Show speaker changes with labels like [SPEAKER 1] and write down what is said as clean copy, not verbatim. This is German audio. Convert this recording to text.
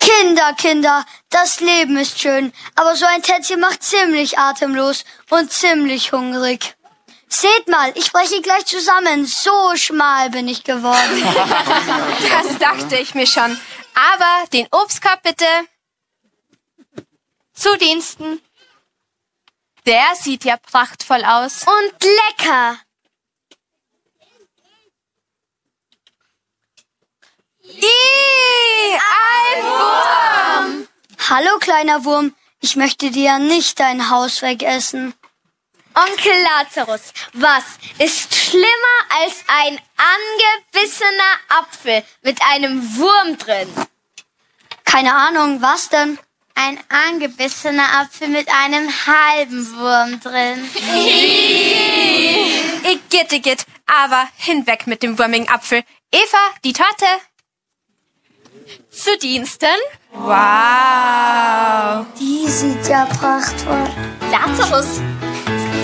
[SPEAKER 1] Kinder, das Leben ist schön, aber so ein Tätzchen macht ziemlich atemlos und ziemlich hungrig. Seht mal, ich breche gleich zusammen, so schmal bin ich geworden.
[SPEAKER 2] Das dachte ich mir schon. Aber den Obstkorb bitte. Zu Diensten. Der sieht ja prachtvoll aus.
[SPEAKER 1] Und lecker.
[SPEAKER 2] Ein Wurm!
[SPEAKER 1] Hallo, kleiner Wurm, ich möchte dir ja nicht dein Haus wegessen.
[SPEAKER 3] Onkel Lazarus, was ist schlimmer als ein angebissener Apfel mit einem Wurm drin?
[SPEAKER 1] Keine Ahnung, was denn?
[SPEAKER 3] Ein angebissener Apfel mit einem halben Wurm drin.
[SPEAKER 2] Igitt, aber hinweg mit dem wurmigen Apfel. Eva, die Torte. Zu Diensten. Wow.
[SPEAKER 1] Die sieht ja prachtvoll.
[SPEAKER 3] Lazarus,